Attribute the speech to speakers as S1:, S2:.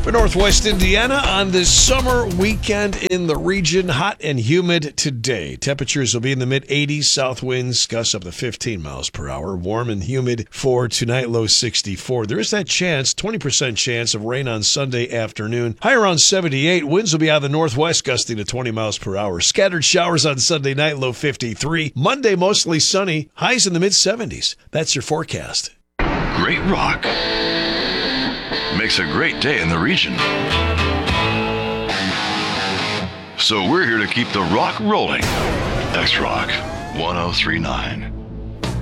S1: For Northwest Indiana on this summer weekend in the region, hot and humid today. Temperatures will be in the mid-80s, south winds gusts up to 15 miles per hour. Warm and humid for tonight, low 64. There is that chance, 20% chance of rain on Sunday afternoon. High around 78. Winds will be out of the northwest, gusting to 20 miles per hour. Scattered showers on Sunday night, low 53. Monday, mostly sunny, highs in the mid-70s. That's your forecast.
S2: Great rock makes a great day in the region. So we're here to keep the rock rolling. X-Rock 1039.